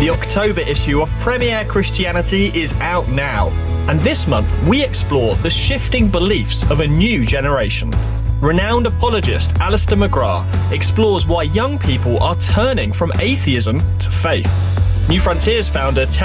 The October issue of Premier Christianity is out now, and this month we explore the shifting beliefs of a new generation. Renowned apologist Alistair McGrath explores why young people are turning from atheism to faith. New Frontiers founder